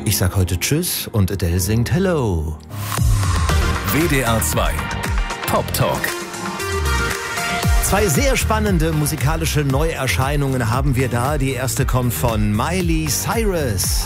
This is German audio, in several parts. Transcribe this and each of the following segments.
Ich sag heute Tschüss und Adele singt Hello. WDR 2 Pop Talk. Zwei sehr spannende musikalische Neuerscheinungen haben wir da. Die erste kommt von Miley Cyrus.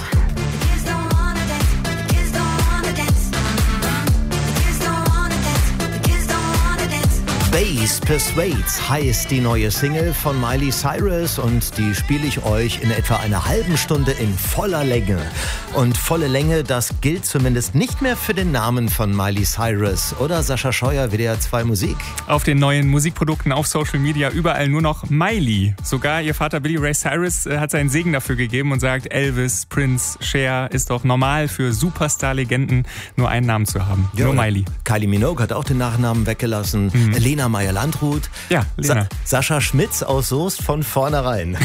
Bass Persuades heißt die neue Single von Miley Cyrus und die spiele ich euch in etwa einer halben Stunde in voller Länge. Und volle Länge, das gilt zumindest nicht mehr für den Namen von Miley Cyrus. Oder Sascha Scheuer, WDR 2 Musik? Auf den neuen Musikprodukten auf Social Media überall nur noch Miley. Sogar ihr Vater Billy Ray Cyrus hat seinen Segen dafür gegeben und sagt, Elvis, Prince, Cher ist doch normal für Superstar-Legenden nur einen Namen zu haben. Ja, nur Miley. Kylie Minogue hat auch den Nachnamen weggelassen. Lena Meyer-Landrut. Ja, Lena. Sascha Schmitz aus Soest von vornherein.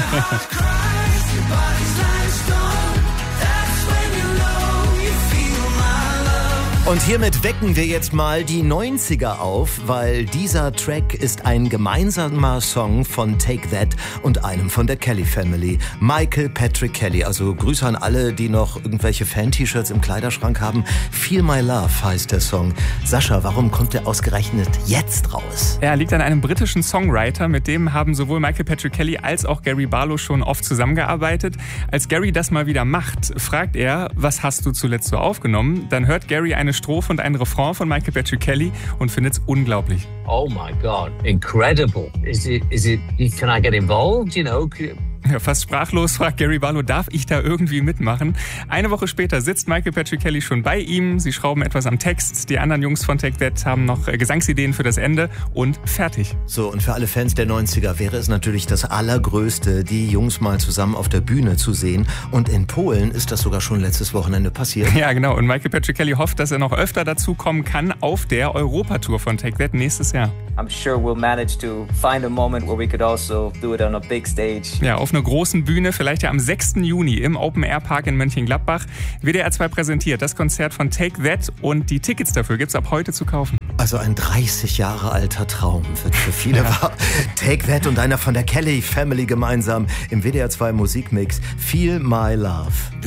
Und hiermit wecken wir jetzt mal die 90er auf, weil dieser Track ist ein gemeinsamer Song von Take That und einem von der Kelly Family. Michael Patrick Kelly, also Grüße an alle, die noch irgendwelche Fan-T-Shirts im Kleiderschrank haben. Feel My Love heißt der Song. Sascha, warum kommt der ausgerechnet jetzt raus? Er liegt an einem britischen Songwriter, mit dem haben sowohl Michael Patrick Kelly als auch Gary Barlow schon oft zusammengearbeitet. Als Gary das mal wieder macht, fragt er, was hast du zuletzt so aufgenommen? Dann hört Gary eine Strophe und einen Refrain von Michael Patrick Kelly und findet es unglaublich. Oh my God, incredible. Is it, can I get involved, you know? Ja, fast sprachlos fragt Gary Barlow, darf ich da irgendwie mitmachen? Eine Woche später sitzt Michael Patrick Kelly schon bei ihm. Sie schrauben etwas am Text. Die anderen Jungs von Take That haben noch Gesangsideen für das Ende und fertig. So, und für alle Fans der 90er wäre es natürlich das Allergrößte, die Jungs mal zusammen auf der Bühne zu sehen. Und in Polen ist das sogar schon letztes Wochenende passiert. Ja, genau. Und Michael Patrick Kelly hofft, dass er noch öfter dazu kommen kann auf der Europatour von Take That nächstes Jahr. I'm sure we'll manage to find a moment where we could also do it on a big stage. Ja, auf einer großen Bühne, vielleicht ja am 6. Juni im Open-Air-Park in Mönchengladbach. WDR 2 präsentiert das Konzert von Take That und die Tickets dafür gibt's ab heute zu kaufen. Also ein 30 Jahre alter Traum wird für viele war. Take That und einer von der Kelly Family gemeinsam im WDR 2 Musikmix Feel My Love.